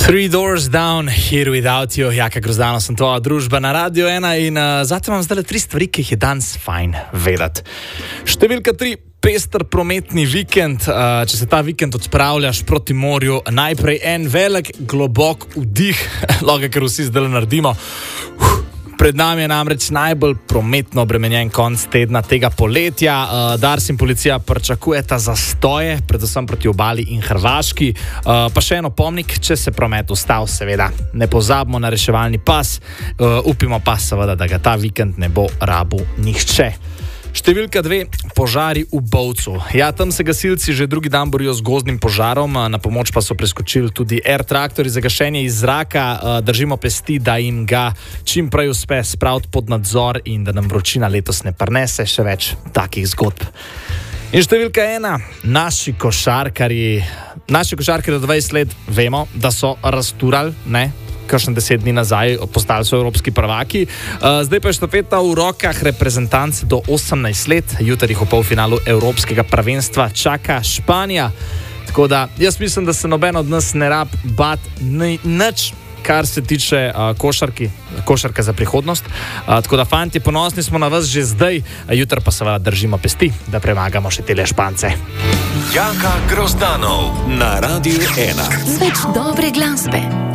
Three Doors Down, Here Without You, Jaka Grozdano, sem tvoja družba na Radio 1 in zate vam zdaj 3 stvari, ki jih je danes fajn vedeti. Številka 3, pester prometni vikend. Če se ta vikend odpravljaš proti morju, najprej en velik, globok vdih, lahko ker vsi zdaj naredimo. Pred nami je namreč najbolj prometno obremenjen konc tedna tega poletja. Dars in policija pričakujeta zastoje, predvsem proti obali in Hrvaški. Pa še en opomnik, če se promet ustav, seveda ne pozabimo na reševalni pas. Upimo pa seveda, da ga ta vikend ne bo rabil nihče. Številka 2, požari v Bovcu. Ja, tam se gasilci že drugi dan borijo z gozdnim požarom, na pomoč pa so preskočili tudi air traktorji za gašenje iz zraka. Držimo pesti, da jim ga čim prej uspe spraviti pod nadzor in da nam vročina letos ne prinese še več takih zgodb. In številka 1, naši košarkarji do 20 let vemo, da so rasturali, ne? Kakšen 10 dni nazaj postali so evropski prvaki. Zdaj pa je štafeta v rokah reprezentanc do 18 let. Jutri jih v polfinalu evropskega prvenstva čaka Španija. Tako da jaz mislim, da se noben od nas ne rab bati nič, kar se tiče košarke za prihodnost. Tako da, fanti, ponosni smo na vas že zdaj, jutri pa seveda držimo pesti, da premagamo še tele Špance. Jaka Grozdanov na Radio 1. Več dobre glasbe.